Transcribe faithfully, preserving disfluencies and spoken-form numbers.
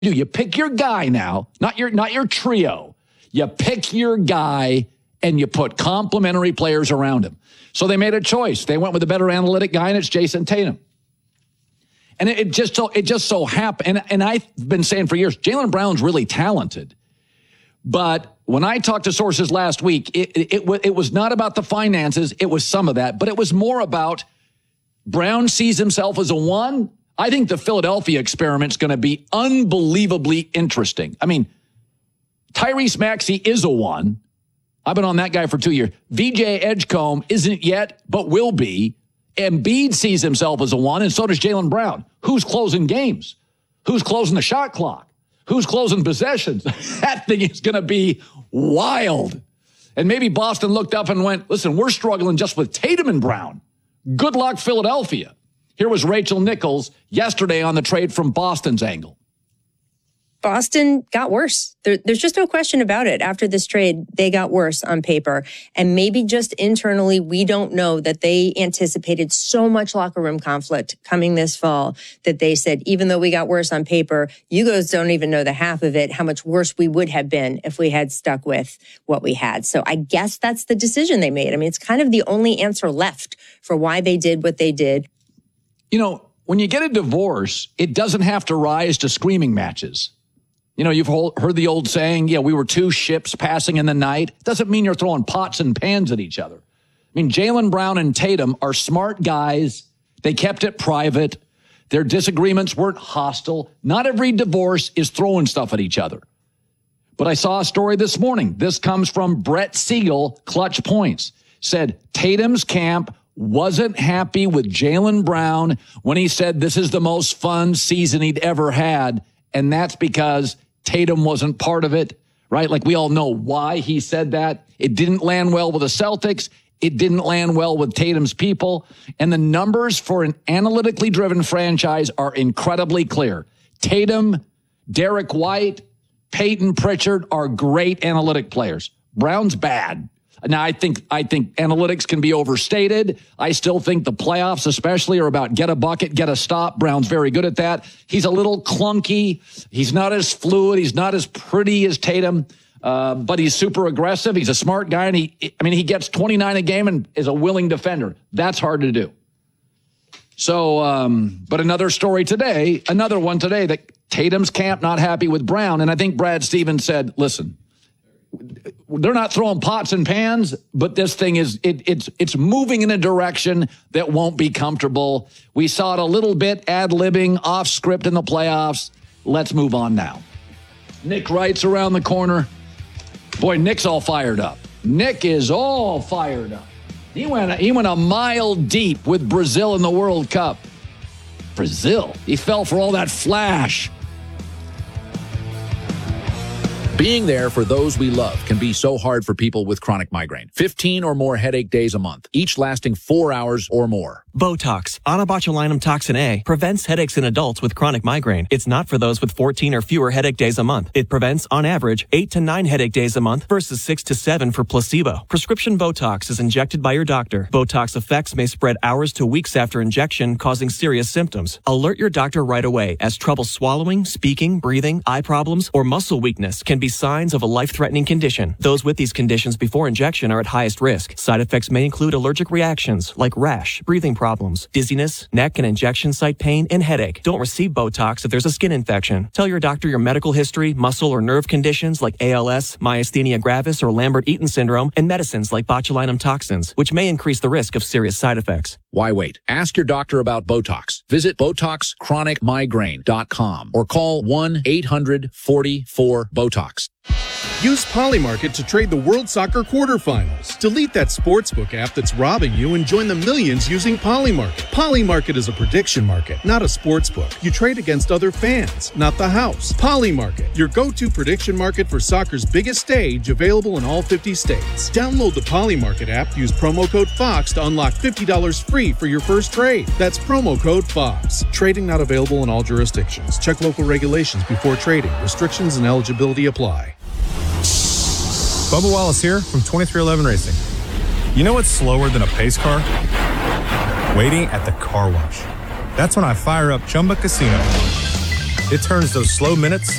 do. You pick your guy now, not your not your trio. You pick your guy and you put complementary players around him. So they made a choice. They went with a better analytic guy, and it's Jason Tatum. And it, it just so it just so happened, and, and I've been saying for years, Jaylen Brown's really talented. But when I talked to sources last week, it, it, it, it was not about the finances. It was some of that, but it was more about Brown sees himself as a one. I think the Philadelphia experiment is going to be unbelievably interesting. I mean, Tyrese Maxey is a one. I've been on that guy for two years. V J Edgecombe isn't yet, but will be. Embiid sees himself as a one, and so does Jaylen Brown. Who's closing games? Who's closing the shot clock? Who's closing possessions? That thing is going to be wild. And maybe Boston looked up and went, listen, we're struggling just with Tatum and Brown. Good luck, Philadelphia. Here was Rachel Nichols yesterday on the trade from Boston's angle. Boston got worse. There, there's just no question about it. After this trade, they got worse on paper. And maybe just internally, we don't know that they anticipated so much locker room conflict coming this fall that they said, even though we got worse on paper, you guys don't even know the half of it, how much worse we would have been if we had stuck with what we had. So I guess that's the decision they made. I mean, it's kind of the only answer left for why they did what they did. You know, when you get a divorce, it doesn't have to rise to screaming matches. You know, you've heard the old saying, yeah, we were two ships passing in the night. Doesn't mean you're throwing pots and pans at each other. I mean, Jaylen Brown and Tatum are smart guys. They kept it private. Their disagreements weren't hostile. Not every divorce is throwing stuff at each other. But I saw a story this morning. This comes from Brett Siegel, Clutch Points. Said Tatum's camp wasn't happy with Jaylen Brown when he said this is the most fun season he'd ever had. And that's because Tatum wasn't part of it, right? Like we all know why he said that. It didn't land well with the Celtics. It didn't land well with Tatum's people. And the numbers for an analytically driven franchise are incredibly clear. Tatum, Derek White, Peyton Pritchard are great analytic players. Brown's bad. Now, I think I think analytics can be overstated. I still think the playoffs especially are about get a bucket, get a stop. Brown's very good at that. He's a little clunky. He's not as fluid. He's not as pretty as Tatum, uh, but he's super aggressive. He's a smart guy, and he, I mean, he gets twenty-nine a game and is a willing defender. That's hard to do. So, um, but another story today, another one today that Tatum's camp not happy with Brown, and I think Brad Stevens said, listen, they're not throwing pots and pans, but this thing is, it, it's it's moving in a direction that won't be comfortable. We saw it a little bit ad-libbing, off script in the playoffs. Let's move on now. Nick Wright's around the corner. Boy, Nick's all fired up. Nick is all fired up. He went, he went a mile deep with Brazil in the World Cup. Brazil? He fell for all that flash. Being there for those we love can be so hard for people with chronic migraine. fifteen or more headache days a month, each lasting four hours or more. Botox, onabotulinum toxin A, prevents headaches in adults with chronic migraine. It's not for those with fourteen or fewer headache days a month. It prevents, on average, eight to nine headache days a month versus six to seven for placebo. Prescription Botox is injected by your doctor. Botox effects may spread hours to weeks after injection, causing serious symptoms. Alert your doctor right away, as trouble swallowing, speaking, breathing, eye problems, or muscle weakness can be signs of a life-threatening condition. Those with these conditions before injection are at highest risk. Side effects may include allergic reactions like rash, breathing problems, dizziness, neck and injection site pain, and headache. Don't receive Botox if there's a skin infection. Tell your doctor your medical history, muscle or nerve conditions like A L S, myasthenia gravis, or Lambert-Eaton syndrome, and medicines like botulinum toxins, which may increase the risk of serious side effects. Why wait? Ask your doctor about Botox. Visit Botox Chronic Migraine dot com or call one eight hundred forty-four BOTOX. Use Polymarket to trade the World Soccer quarterfinals. Delete that sportsbook app that's robbing you and join the millions using Polymarket. Polymarket is a prediction market, not a sportsbook. You trade against other fans, not the house. Polymarket, your go-to prediction market for soccer's biggest stage, available in all fifty states. Download the Polymarket app, use promo code FOX to unlock fifty dollars free for your first trade. That's promo code FOX. Trading not available in all jurisdictions. Check local regulations before trading. Restrictions and eligibility apply. Bubba Wallace here from twenty-three eleven Racing. You know what's slower than a pace car? Waiting at the car wash. That's when I fire up Chumba Casino. It turns those slow minutes